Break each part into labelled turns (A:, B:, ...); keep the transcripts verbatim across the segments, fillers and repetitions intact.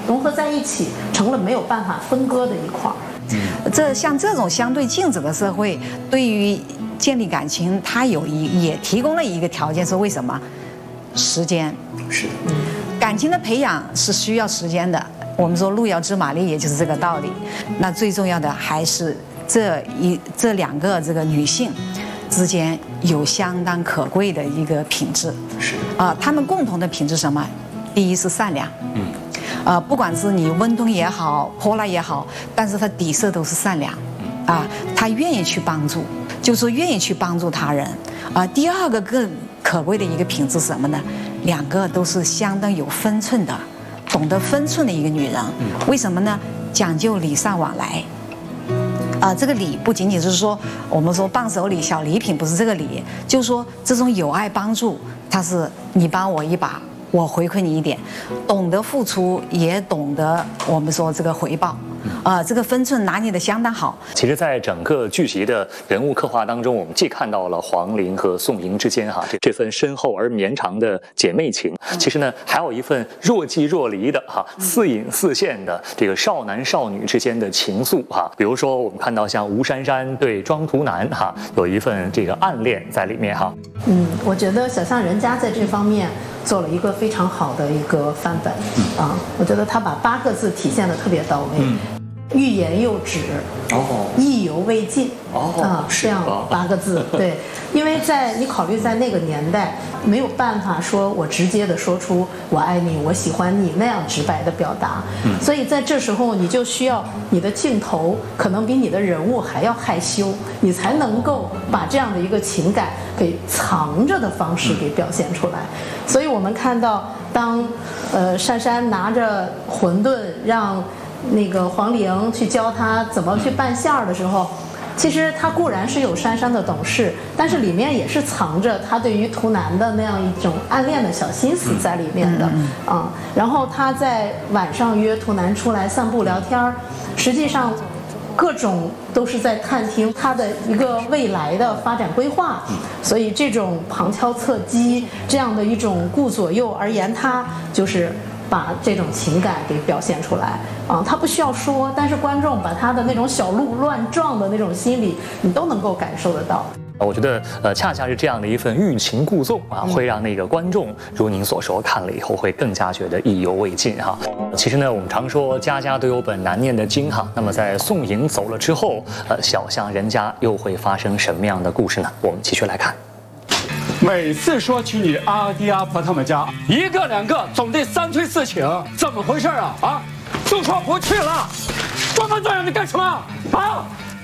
A: 融合在一起，成了没有办法分割的一块儿。
B: 嗯，这像这种相对静止的社会，对于建立感情，它有一也提供了一个条件，是为什么？时间。
C: 是。
B: 感情的培养是需要时间的。我们说路遥知马力，也就是这个道理。那最重要的还是这一这两个这个女性之间有相当可贵的一个品质。
C: 是。
B: 啊、呃，她们共同的品质什么？第一是善良。
C: 嗯。
B: 呃，不管是你温吞也好，泼辣也好，但是她底色都是善良。啊，她愿意去帮助，就是愿意去帮助他人。啊、呃，第二个更可贵的一个品质是什么呢？两个都是相当有分寸的。懂得分寸的一个女人，为什么呢？讲究礼尚往来。啊、呃，这个礼不仅仅是说我们说伴手礼、小礼品，不是这个礼，就是说这种友爱帮助，它是你帮我一把，我回馈你一点，懂得付出，也懂得我们说这个回报。啊、呃，这个分寸拿捏得相当好。
C: 其实，在整个剧集的人物刻画当中，我们既看到了黄龄和宋莹之间哈这这份深厚而绵长的姐妹情，其实呢，还有一份若即若离的哈似隐似现的这个少男少女之间的情愫哈。比如说，我们看到像吴珊珊对庄图南哈有一份这个暗恋在里面哈。
A: 嗯，我觉得小巷人家在这方面做了一个非常好的一个范本、嗯、啊，我觉得他把八个字体现得特别到位。嗯，欲言又止，
C: 哦，
A: 意犹未尽，
C: 哦，
A: 啊，这样八个字，对，因为在你考虑在那个年代，没有办法说我直接的说出我爱你，我喜欢你那样直白的表达，嗯，所以在这时候你就需要你的镜头可能比你的人物还要害羞，你才能够把这样的一个情感给藏着的方式给表现出来。所以我们看到，当呃珊珊拿着馄饨让那个黄龄去教他怎么去拌馅儿的时候，其实他固然是有珊珊的懂事，但是里面也是藏着他对于图南的那样一种暗恋的小心思在里面的啊。然后他在晚上约图南出来散步聊天，实际上各种都是在探听他的一个未来的发展规划，所以这种旁敲侧击这样的一种顾左右而言他，就是把这种情感给表现出来啊，他不需要说，但是观众把他的那种小鹿乱撞的那种心理，你都能够感受得到。
C: 我觉得，呃，恰恰是这样的一份欲擒故纵啊，会让那个观众如您所说，看了以后会更加觉得意犹未尽哈。其实呢，我们常说家家都有本难念的经哈。那么在宋莹走了之后，呃，小巷人家又会发生什么样的故事呢？我们继续来看。
D: 每次说起你阿爹阿婆他们家，一个两个总得三催四请，怎么回事啊？啊，就说不去了，装模作样的干什么啊？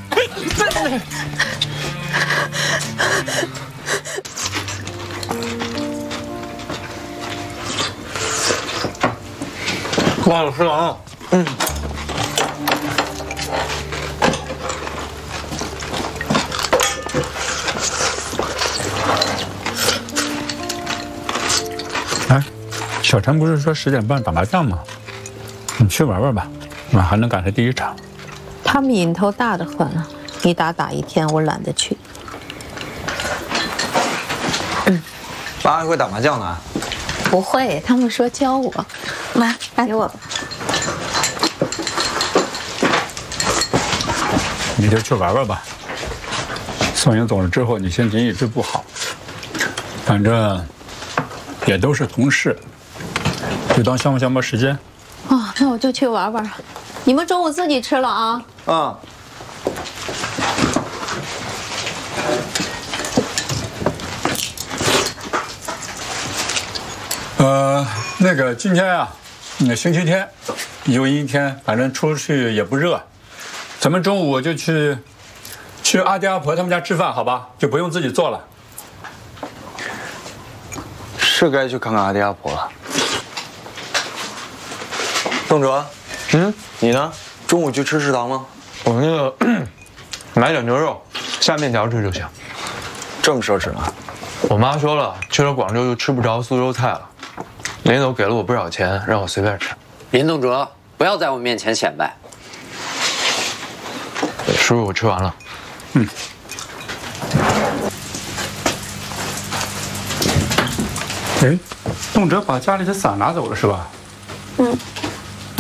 E: 忘了吃了，嗯。
F: 哎，小陈不是说十点半打麻将吗？你去玩玩吧，晚还能赶上第一场。
G: 他们瘾头大得很啊，一打打一天，我懒得去。
E: 嗯，爸还会打麻将呢？
G: 不会，他们说教我。妈，给我吧。
F: 你就去玩玩吧。宋莹走了之后，你心情一直不好，反正也都是同事，就当消磨消磨时间。
G: 哦，那我就去玩玩。你们中午自己吃了啊？
E: 嗯。
F: 呃，那个今天啊，那星期天，又阴天，反正出去也不热，咱们中午就去去阿爹阿婆他们家吃饭，好吧？就不用自己做了。
E: 是该去看看阿爹阿婆了。邓哲，嗯，你呢？中午去吃食堂吗？
H: 我那个买点牛肉，下面条吃就行。
E: 这么奢侈吗？
H: 我妈说了，去了广州就吃不着苏州菜了。林总给了我不少钱，让我随便吃。
I: 林栋哲，不要在我面前显摆。
H: 叔叔，我吃完了。
F: 嗯。哎，栋哲把家里的伞拿走了是吧？
G: 嗯。